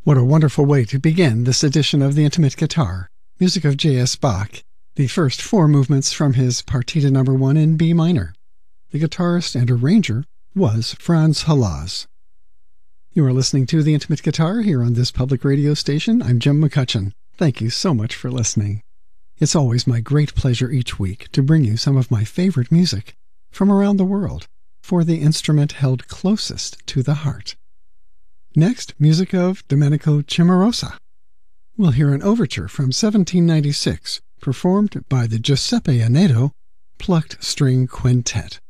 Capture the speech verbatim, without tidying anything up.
What a wonderful way to begin this edition of The Intimate Guitar, music of J S. Bach, the first four movements from his Partita Number One in B minor. The guitarist and arranger was Franz Halaz. You are listening to The Intimate Guitar here on this public radio station. I'm Jim McCutcheon. Thank you so much for listening. It's always my great pleasure each week to bring you some of my favorite music from around the world for the instrument held closest to the heart. Next, music of Domenico Cimarosa. We'll hear an overture from seventeen ninety-six, performed by the Giuseppe Aneto Plucked String Quintet.